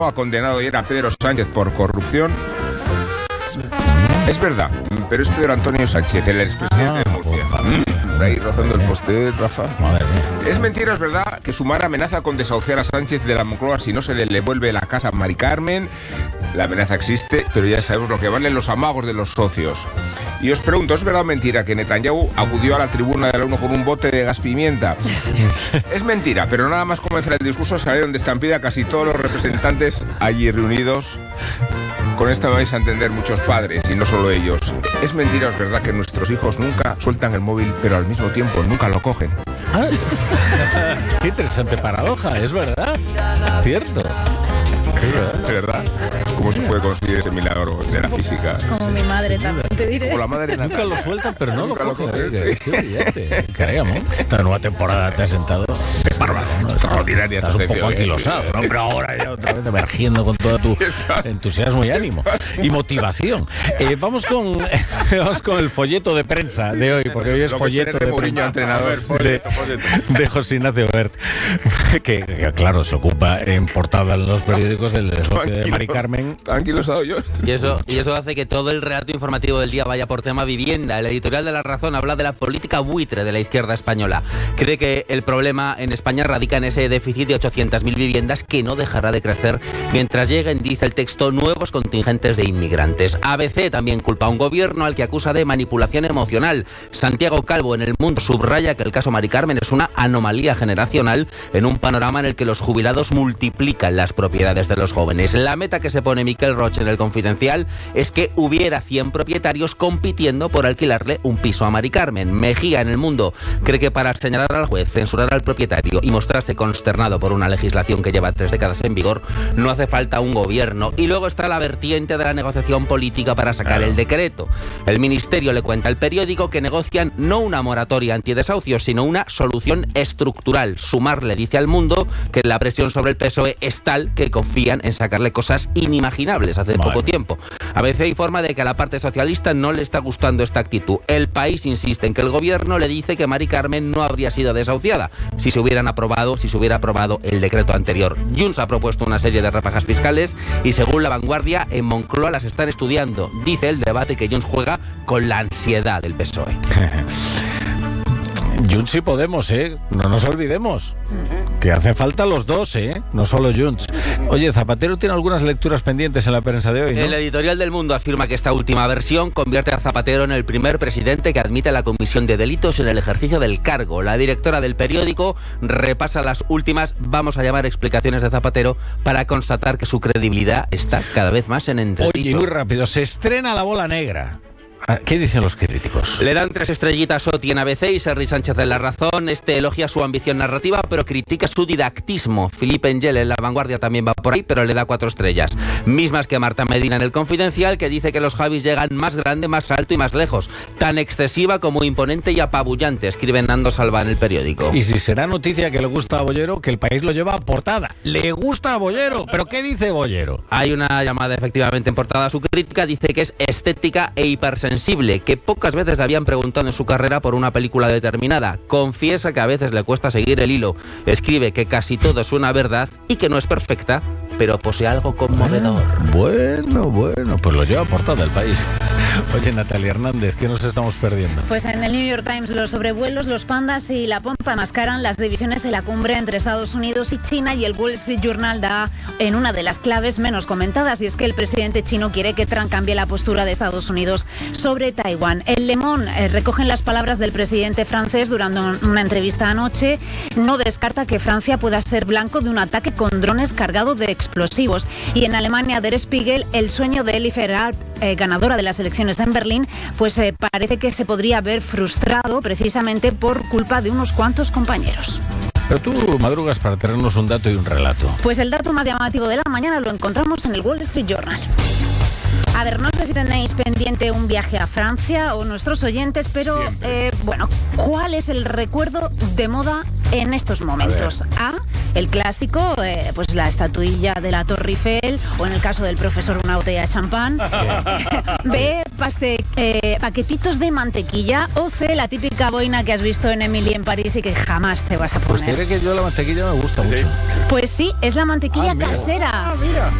ha condenado ayer a Pedro Sánchez por corrupción. Es verdad, pero es Pedro Antonio Sánchez, el expresidente de Murcia. Ahí rozando el poste, Rafa. Madre mía. Es mentira, es verdad, que Sumar amenaza con desahuciar a Sánchez de la Moncloa si no se le devuelve la casa a Mari Carmen. La amenaza existe, pero ya sabemos lo que valen los amagos de los socios. Y os pregunto, ¿es verdad o mentira que Netanyahu acudió a la tribuna de la ONU con un bote de gas pimienta? Sí. Es mentira, pero nada más comenzar el discurso salieron de estampida casi todos los representantes allí reunidos. Con esta vais a entender muchos padres, y no solo ellos. Es mentira, es verdad que nuestros hijos nunca sueltan el móvil, pero al mismo tiempo nunca lo cogen. Ah, qué interesante paradoja, es verdad. Cierto. De verdad. ¿Cómo se puede conseguir ese milagro de la física? Como mi madre también, te diré. Como la madre de Nunca lo sueltan, pero no lo Nunca lo cogen. cogen, sí. Qué brillante. Caramba, esta nueva temporada te ha sentado bárbaro, ¿no? Extraordinaria Estás esta un poco sección, anquilosado, ¿no? Pero ahora ya otra vez emergiendo con todo tu entusiasmo y ánimo y motivación. Vamos con el folleto de prensa de hoy, porque hoy es folleto de prensa entrenador, de José Ignacio Bert, que claro, se ocupa en portada en los periódicos del desahucio de Mari Carmen. Tranquilosado yo. Y eso hace que todo el relato informativo del día vaya por tema vivienda. El editorial de La Razón habla de la política buitre de la izquierda española. Cree que el problema en España radica en ese déficit de 800.000 viviendas que no dejará de crecer mientras lleguen, dice el texto, nuevos contingentes de inmigrantes. ABC también culpa a un gobierno al que acusa de manipulación emocional. Santiago Calvo en El Mundo subraya que el caso Mari Carmen es una anomalía generacional en un panorama en el que los jubilados multiplican las propiedades de los jóvenes. La meta que se pone Miquel Roche en El Confidencial es que hubiera 100 propietarios compitiendo por alquilarle un piso a Mari Carmen. Mejía en El Mundo cree que para señalar al juez, censurar al propietario y mostrarse consternado por una legislación que lleva 3 décadas en vigor, no hace falta un gobierno. Y luego está la vertiente de la negociación política para sacar el decreto. El Ministerio le cuenta al periódico que negocian no una moratoria antidesahucios, sino una solución estructural. Sumar le dice al Mundo que la presión sobre el PSOE es tal que confían en sacarle cosas inimaginables hace poco tiempo. ABC informa de que a la parte socialista no le está gustando esta actitud. El País insiste en que el gobierno le dice que Mari Carmen no habría sido desahuciada si se hubiera aprobado el decreto anterior. Junts ha propuesto una serie de rebajas fiscales y según La Vanguardia, en Moncloa las están estudiando. Dice el debate que Junts juega con la ansiedad del PSOE. Junts y Podemos, no nos olvidemos que hacen falta los dos, no solo Junts. Oye, Zapatero tiene algunas lecturas pendientes en la prensa de hoy, ¿no? El editorial del Mundo afirma que esta última versión convierte a Zapatero en el primer presidente que admite la comisión de delitos en el ejercicio del cargo. La directora del periódico repasa las últimas, vamos a llamar, explicaciones de Zapatero para constatar que su credibilidad está cada vez más en entredicho. Oye, muy rápido, se estrena La Bola Negra. ¿Qué dicen los críticos? Le dan 3 estrellitas Oti en ABC y Serri Sánchez en La Razón. Elogia su ambición narrativa, pero critica su didactismo. Philippe Engel en La Vanguardia también va por ahí, pero le da 4 estrellas. Mismas que Marta Medina en El Confidencial, que dice que los Javis llegan más grande, más alto y más lejos. Tan excesiva como imponente y apabullante, escribe Nando Salva en El Periódico. Y si será noticia que le gusta a Bollero, que El País lo lleva a portada. ¡Le gusta a Bollero! ¿Pero qué dice Bollero? Hay una llamada efectivamente en portada a su crítica. Dice que es estética e hipersensible, que pocas veces le habían preguntado en su carrera por una película determinada. Confiesa que a veces le cuesta seguir el hilo. Escribe que casi todo es una verdad y que no es perfecta, pero posee algo conmovedor. Bueno, pues lo lleva a portada El País. Oye, Natalia Hernández, ¿qué nos estamos perdiendo? Pues en el New York Times los sobrevuelos, los pandas y la pompa mascaran las divisiones en la cumbre entre Estados Unidos y China, y el Wall Street Journal da en una de las claves menos comentadas, y es que el presidente chino quiere que Trump cambie la postura de Estados Unidos sobre Taiwán. El Le Monde recogen las palabras del presidente francés durante una entrevista anoche. No descarta que Francia pueda ser blanco de un ataque con drones cargado de explosivos. Y en Alemania, Der Spiegel, el sueño de Elif Erhardt, ganadora de las elecciones en Berlín, pues parece que se podría ver frustrado precisamente por culpa de unos cuantos compañeros. Pero tú madrugas para tenernos un dato y un relato. Pues el dato más llamativo de la mañana lo encontramos en el Wall Street Journal. A ver, no sé si tenéis pendiente un viaje a Francia o nuestros oyentes, pero bueno, ¿cuál es el recuerdo de moda en estos momentos? A, el clásico, pues la estatuilla de la Torre Eiffel, o en el caso del profesor una botella de champán. B, paquetitos de mantequilla. O C, la típica boina que has visto en Emily en París y que jamás te vas a poner. Pues tiene que yo la mantequilla me gusta mucho. Pues sí, es la mantequilla casera. Mira.